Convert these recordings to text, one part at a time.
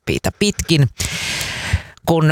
maantepiitä pitkin, kun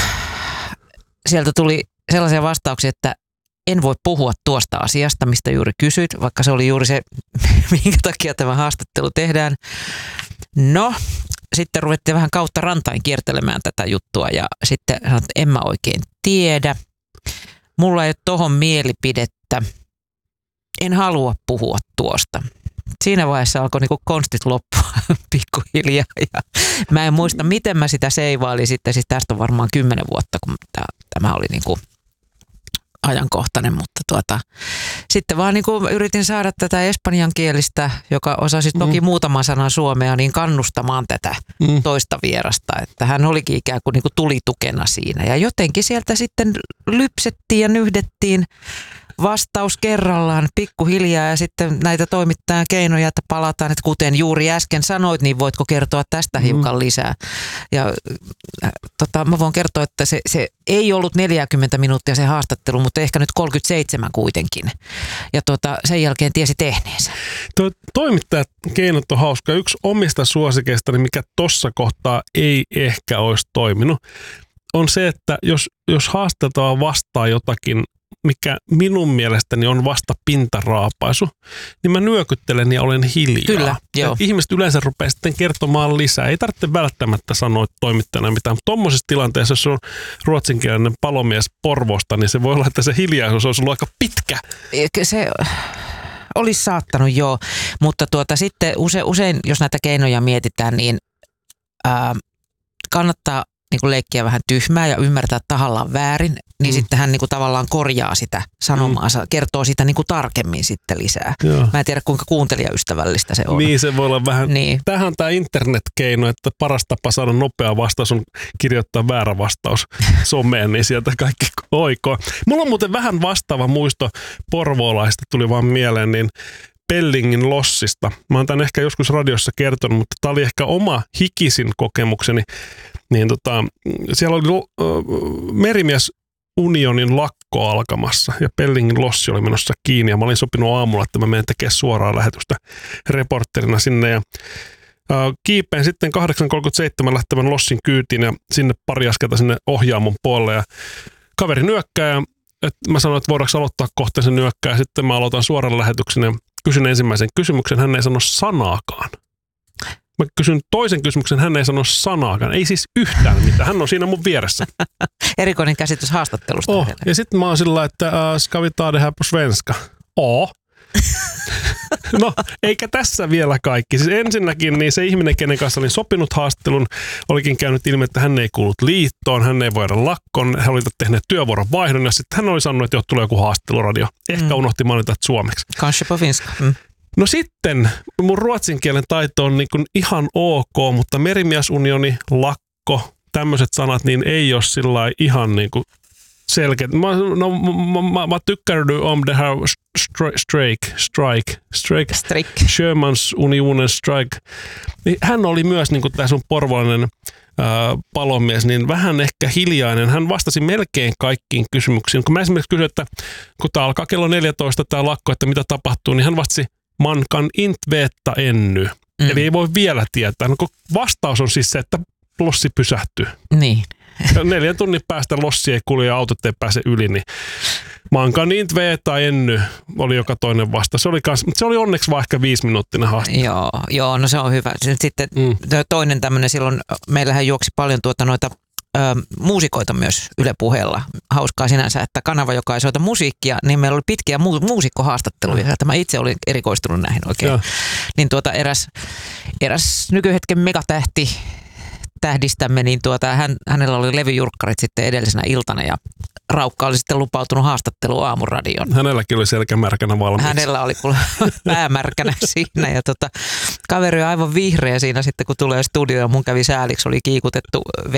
sieltä tuli sellaisia vastauksia, että en voi puhua tuosta asiasta, mistä juuri kysyit, vaikka se oli juuri se, minkä takia tämä haastattelu tehdään. No, sitten ruvettiin vähän kautta rantain kiertelemään tätä juttua ja sitten sanoin, että en mä oikein tiedä. Mulla ei ole tohon mielipidettä. En halua puhua tuosta. Siinä vaiheessa alkoi niinku konstit loppua pikkuhiljaa ja mä en muista, miten mä sitä seivailin sitten. Siis tästä on varmaan 10 vuotta, kun tämä oli niinku ajankohtainen, mutta sitten vaan niinku yritin saada tätä espanjankielistä, joka osasi toki muutaman sanan suomea, niin kannustamaan tätä toista vierasta, että hän olikin ikään kuin niinku tulitukena siinä ja jotenkin sieltä sitten lypsettiin ja nyhdettiin vastaus kerrallaan pikkuhiljaa ja sitten näitä toimittajan keinoja, että palataan, että kuten juuri äsken sanoit, niin voitko kertoa tästä hiukan lisää. Ja mä voin kertoa, että se ei ollut 40 minuuttia se haastattelu, mutta ehkä nyt 37 kuitenkin. Ja sen jälkeen tiesi tehneensä. Toimittajat keinot on hauska. Yksi omista suosikeistani, mikä tossa kohtaa ei ehkä olisi toiminut, on se, että jos haastateltava vastaa jotakin, mikä minun mielestäni on vasta pintaraapaisu, niin mä nyökyttelen ja olen hiljaa. Kyllä, joo. Ihmiset yleensä rupeaa sitten kertomaan lisää. Ei tarvitse välttämättä sanoa toimittajana mitään, mutta tuommoisessa tilanteessa, jos on ruotsinkielinen palomies Porvoosta, niin se voi olla, että se hiljaisuus olisi ollut aika pitkä. Se olisi saattanut, joo. Mutta sitten usein, jos näitä keinoja mietitään, niin kannattaa niin leikkiä vähän tyhmää ja ymmärtää tahallaan väärin, niin sitten hän niin kuin tavallaan korjaa sitä sanomaansa, kertoo sitä niin kuin tarkemmin sitten lisää. Joo. Mä en tiedä, kuinka kuuntelijaystävällistä se on. Niin, se voi olla vähän. Niin. Tämähän on tämä internetkeino, että paras tapa saada nopea vastaus on kirjoittaa väärä vastaus someen, niin sieltä kaikki oikoo. Mulla on muuten vähän vastaava muisto porvoolaista, tuli vaan mieleen, niin Pellingin lossista. Mä oon tämän ehkä joskus radiossa kertonut, mutta tämä oli ehkä oma hikisin kokemukseni. Niin siellä oli Merimiesunionin lakko alkamassa ja Pellingin lossi oli menossa kiinni ja mä olin sopinut aamulla, että mä menen tekemään suoraa lähetystä reporterina sinne ja kiipeen sitten 8.37 lähtevän lossin kyytiin ja sinne pari askelta sinne ohjaamon puolelle ja kaveri nyökkää ja mä sanoin, että voidaanko aloittaa kohta sen nyökkää ja sitten mä aloitan suoran lähetyksen ja kysyn ensimmäisen kysymyksen, hän ei sano sanaakaan. Mä kysyn toisen kysymyksen, hän ei sano sanaakaan. Ei siis yhtään mitään. Hän on siinä mun vieressä. Erikoinen käsitys haastattelusta. Ja sitten mä oon sillä, että ska vi ta det här på svenska? No, eikä tässä vielä kaikki. Siis ensinnäkin niin se ihminen, kenen kanssa olin sopinut haastattelun, olikin käynyt ilmi, että hän ei kuullut liittoon, hän ei voida lakkoon, hän oli tehnyt työvuoron vaihdon ja sitten hän oli sanonut, että tulee joku haastatteluradio. Ehkä unohti mainita suomeksi. Kanske på finska. No sitten mun ruotsinkielen taito on niin kuin ihan ok, mutta merimiesunioni, tämmöiset sanat, niin ei ole sillä ihan niin kuin selkeät. Mä tykkärdy om det här strike. Sjömansunionen strike. Niin hän oli myös niin kuin tämä sun porvolainen palomies, niin vähän ehkä hiljainen. Hän vastasi melkein kaikkiin kysymyksiin. Kun mä esimerkiksi kysyin, että kun tää alkaa kello 14 tämä lakko, että mitä tapahtuu, niin hän vastasi, man kan inte veta ännu. Eli ei voi vielä tietää. No, vastaus on siis se, että lossi pysähtyy. Niin. 4 tunnin päästä lossi ei kulje ja autot ei pääse yli, niin man kan inte veta ännu oli joka toinen vastaus. Se oli onneksi vaan ehkä 5-minuuttinen haastattelu. Joo, no se on hyvä. Sitten toinen tämmöinen, silloin meillähän juoksi paljon noita muusikoita myös Yle Puheella. Hauskaa sinänsä, että kanava, joka ei soita musiikkia, niin meillä oli pitkiä muusikkohaastatteluja. Mä itse olin erikoistunut näihin oikein. Ja. Niin eräs nykyhetken megatähti tähdistämme, niin hänellä oli levyjurkkarit sitten edellisenä iltana ja Raukka oli sitten lupautunut haastatteluun Aamuradioon. Hänelläkin oli selkämärkänä valmiiksi. Hänellä oli päämärkänä siinä ja kaveri on aivan vihreä siinä sitten kun tulee studioon ja mun kävi sääliksi, oli kiikutettu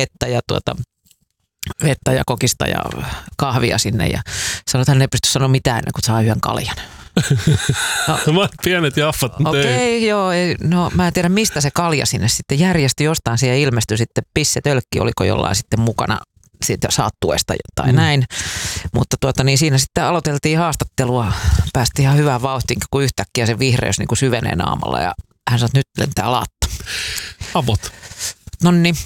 vettä ja kokista ja kahvia sinne ja sanoi, että hän ei pysty sanoa mitään ennen kuin saa yhden kaljan. No, pienet jaffat. Okei, joo. No mä en tiedä mistä se kalja sinne sitten järjesti. Jostain siihen ilmestyi sitten pissetölkki, oliko jollain sitten mukana siitä saattuesta tai näin. Mutta niin siinä sitten aloiteltiin haastattelua. Päästiin ihan hyvään vauhtiin, kun yhtäkkiä se vihreys niin kuin syvenee naamalla ja hän sanoi, että nyt lentää laatta. Avot. Nonni,